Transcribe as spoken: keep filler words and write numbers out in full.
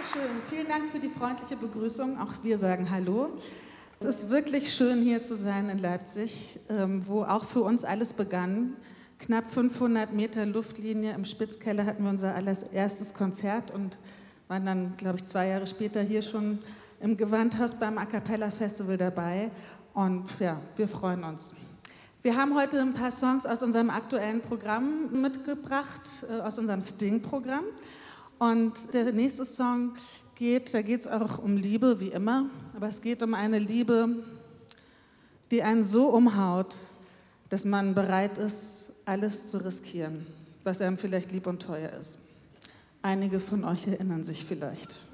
Schön. Vielen Dank für die freundliche Begrüßung. Auch wir sagen Hallo. Es ist wirklich schön, hier zu sein in Leipzig, wo auch für uns alles begann. Knapp fünfhundert Meter Luftlinie im Spitzkeller hatten wir unser allererstes Konzert und waren dann, glaube ich, zwei Jahre später hier schon im Gewandhaus beim A Cappella Festival dabei. Und ja, wir freuen uns. Wir haben heute ein paar Songs aus unserem aktuellen Programm mitgebracht, aus unserem Sting-Programm. Und der nächste Song geht, da geht es auch um Liebe, wie immer, aber es geht um eine Liebe, die einen so umhaut, dass man bereit ist, alles zu riskieren, was einem vielleicht lieb und teuer ist. Einige von euch erinnern sich vielleicht.